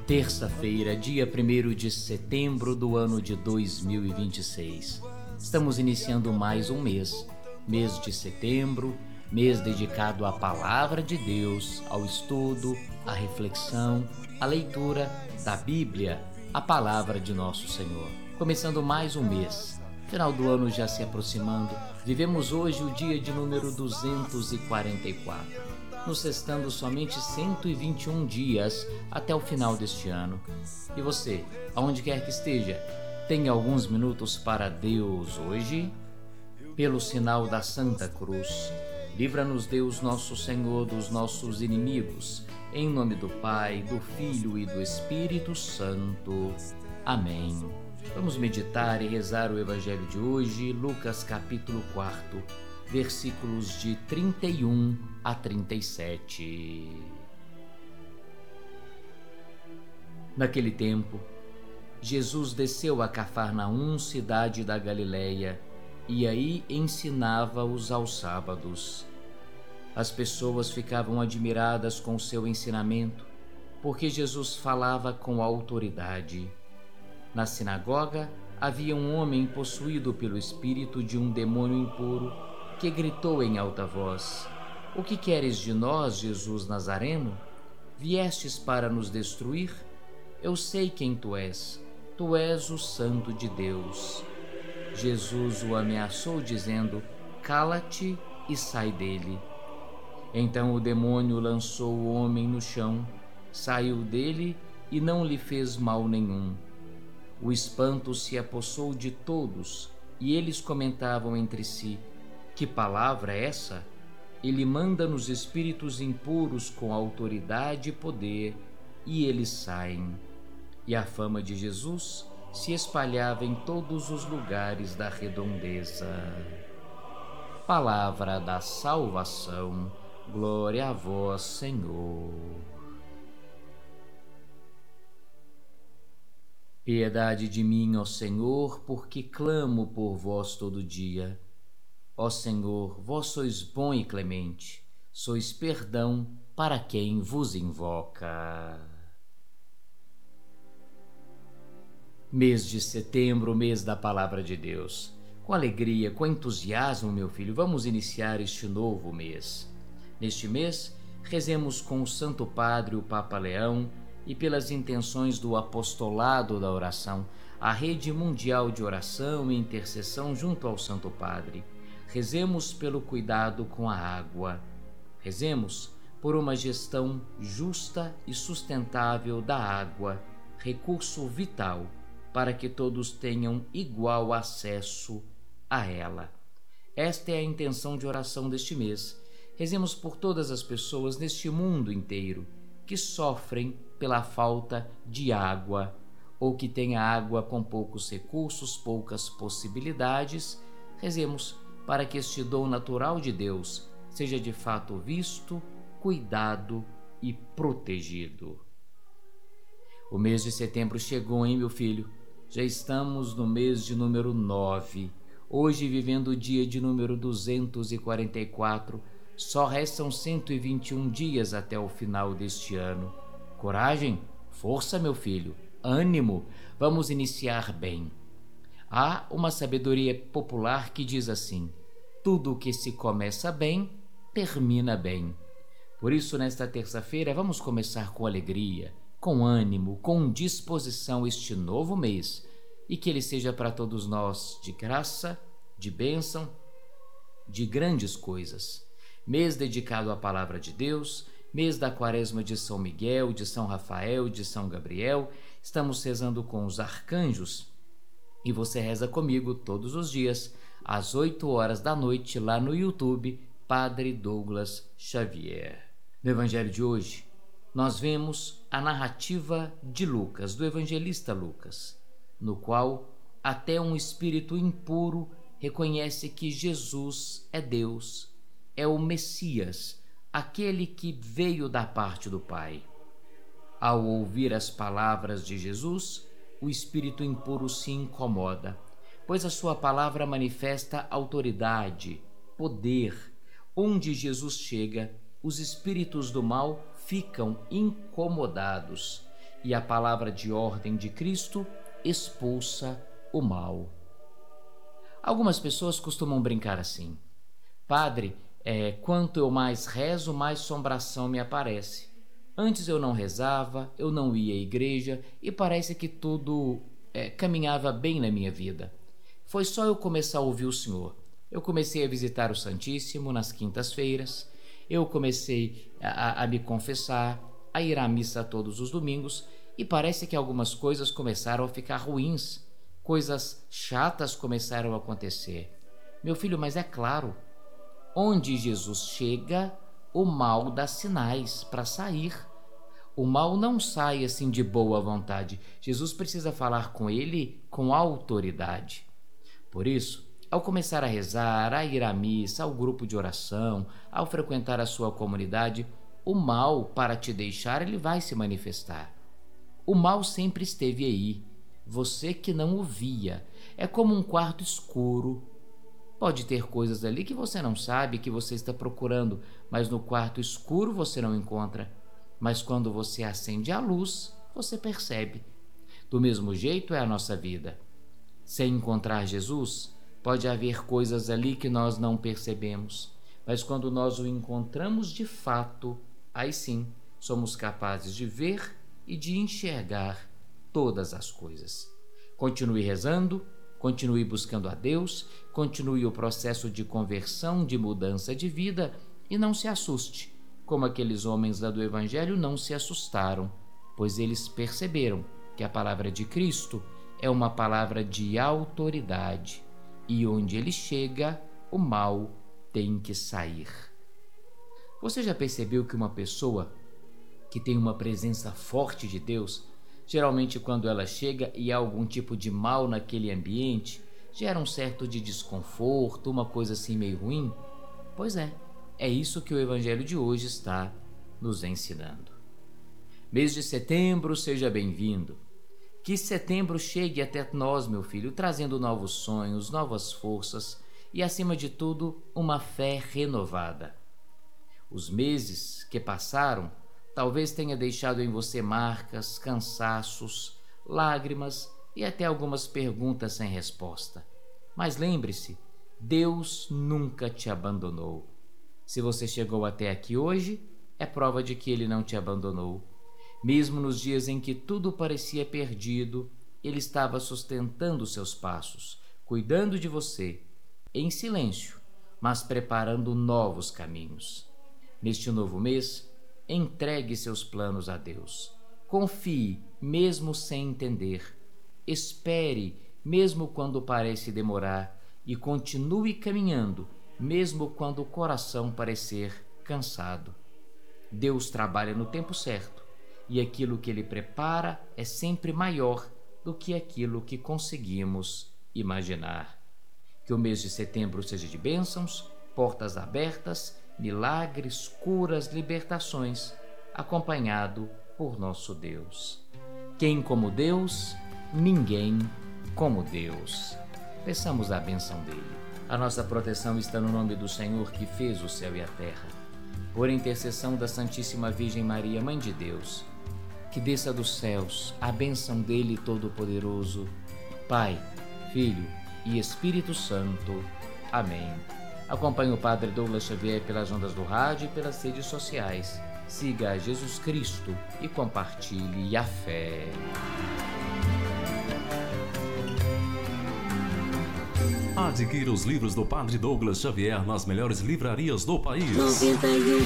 Terça-feira, dia 1º de setembro do ano de 2026. Estamos iniciando mais um mês de setembro, mês dedicado à Palavra de Deus, ao estudo, à reflexão, à leitura da Bíblia, a Palavra de Nosso Senhor. Começando mais um mês, final do ano já se aproximando, vivemos hoje o dia de número 244. Nos restando somente 121 dias até o final deste ano. E você, aonde quer que esteja, tem alguns minutos para Deus hoje? Pelo sinal da Santa Cruz, livra-nos Deus nosso Senhor dos nossos inimigos, em nome do Pai, do Filho e do Espírito Santo. Amém. Vamos meditar e rezar o Evangelho de hoje, Lucas capítulo 4, versículos de 31 a 37. Naquele tempo, Jesus desceu a Cafarnaum, cidade da Galileia, e aí ensinava-os aos sábados. As pessoas ficavam admiradas com o seu ensinamento, porque Jesus falava com autoridade. Na sinagoga havia um homem possuído pelo espírito de um demônio impuro, que gritou em alta voz: "O que queres de nós, Jesus Nazareno? Viestes para nos destruir? Eu sei quem tu és o Santo de Deus." Jesus o ameaçou, dizendo: "Cala-te e sai dele." Então o demônio lançou o homem no chão, saiu dele e não lhe fez mal nenhum. O espanto se apossou de todos e eles comentavam entre si: "Que palavra é essa? Ele manda nos espíritos impuros com autoridade e poder, e eles saem." E a fama de Jesus se espalhava em todos os lugares da redondeza. Palavra da salvação. Glória a vós, Senhor. Piedade de mim, ó Senhor, porque clamo por vós todo dia. Ó Senhor, vós sois bom e clemente, sois perdão para quem vos invoca. Mês de setembro, mês da Palavra de Deus. Com alegria, com entusiasmo, meu filho, vamos iniciar este novo mês. Neste mês, rezemos com o Santo Padre, o Papa Leão, e pelas intenções do Apostolado da Oração, a Rede Mundial de Oração e Intercessão junto ao Santo Padre. Rezemos pelo cuidado com a água. Rezemos por uma gestão justa e sustentável da água, recurso vital para que todos tenham igual acesso a ela. Esta é a intenção de oração deste mês. Rezemos por todas as pessoas neste mundo inteiro que sofrem pela falta de água ou que têm a água com poucos recursos, poucas possibilidades. Rezemos para que este dom natural de Deus seja de fato visto, cuidado e protegido. O mês de setembro chegou, hein, meu filho? Já estamos no mês de número 9. Hoje, vivendo o dia de número 244, só restam 121 dias até o final deste ano. Coragem, força, meu filho, ânimo, vamos iniciar bem. Há uma sabedoria popular que diz assim: tudo o que se começa bem, termina bem. Por isso, nesta terça-feira, vamos começar com alegria, com ânimo, com disposição este novo mês, e que ele seja para todos nós de graça, de bênção, de grandes coisas. Mês dedicado à Palavra de Deus, mês da Quaresma de São Miguel, de São Rafael, de São Gabriel. Estamos rezando com os arcanjos e você reza comigo todos os dias, às 8 horas da noite, lá no YouTube, Padre Douglas Xavier. No Evangelho de hoje, nós vemos a narrativa de Lucas, do evangelista Lucas, no qual até um espírito impuro reconhece que Jesus é Deus, é o Messias, aquele que veio da parte do Pai. Ao ouvir as palavras de Jesus, o espírito impuro se incomoda, pois a sua palavra manifesta autoridade, poder. Onde Jesus chega, os espíritos do mal ficam incomodados. e a palavra de ordem de Cristo expulsa o mal. Algumas pessoas costumam brincar assim: Padre, quanto eu mais rezo, mais assombração me aparece. Antes eu não rezava, eu não ia à igreja e parece que tudo caminhava bem na minha vida. Foi só eu começar a ouvir o Senhor. Eu comecei a visitar o Santíssimo nas quintas-feiras, eu comecei a me confessar, a ir à missa todos os domingos e parece que algumas coisas começaram a ficar ruins, coisas chatas começaram a acontecer. Meu filho, mas é claro, onde Jesus chega, o mal dá sinais para sair. O mal não sai assim de boa vontade. Jesus precisa falar com ele com autoridade. Por isso, ao começar a rezar, a ir à missa, ao grupo de oração, ao frequentar a sua comunidade, o mal, para te deixar, ele vai se manifestar. O mal sempre esteve aí, você que não o via. É como um quarto escuro. Pode ter coisas ali que você não sabe, que você está procurando, mas no quarto escuro você não encontra. Mas quando você acende a luz, você percebe. Do mesmo jeito é a nossa vida. Sem encontrar Jesus, pode haver coisas ali que nós não percebemos, mas quando nós o encontramos de fato, aí sim somos capazes de ver e de enxergar todas as coisas. Continue rezando, continue buscando a Deus, continue o processo de conversão, de mudança de vida e não se assuste, como aqueles homens lá do Evangelho não se assustaram, pois eles perceberam que a palavra de Cristo é uma palavra de autoridade e onde ele chega, o mal tem que sair. Você já percebeu que uma pessoa que tem uma presença forte de Deus, geralmente quando ela chega e há algum tipo de mal naquele ambiente, gera um certo de desconforto, uma coisa assim meio ruim? Pois é isso que o Evangelho de hoje está nos ensinando. Mês de setembro, seja bem-vindo. Que setembro chegue até nós, meu filho, trazendo novos sonhos, novas forças e, acima de tudo, uma fé renovada. Os meses que passaram talvez tenha deixado em você marcas, cansaços, lágrimas e até algumas perguntas sem resposta. Mas lembre-se, Deus nunca te abandonou. Se você chegou até aqui hoje, é prova de que Ele não te abandonou. Mesmo nos dias em que tudo parecia perdido, Ele estava sustentando seus passos, cuidando de você, em silêncio, mas preparando novos caminhos. Neste novo mês, entregue seus planos a Deus. Confie, mesmo sem entender. Espere, mesmo quando parece demorar. E continue caminhando, mesmo quando o coração parecer cansado. Deus trabalha no tempo certo, e aquilo que Ele prepara é sempre maior do que aquilo que conseguimos imaginar. Que o mês de setembro seja de bênçãos, portas abertas, milagres, curas, libertações, acompanhado por nosso Deus. Quem como Deus? Ninguém como Deus. Peçamos a bênção dele. A nossa proteção está no nome do Senhor que fez o céu e a terra. Por intercessão da Santíssima Virgem Maria, Mãe de Deus, que desça dos céus a bênção dele Todo-Poderoso, Pai, Filho e Espírito Santo. Amém. Acompanhe o Padre Douglas Xavier pelas ondas do rádio e pelas redes sociais. Siga a Jesus Cristo e compartilhe a fé. Adquira os livros do Padre Douglas Xavier nas melhores livrarias do país. 91,7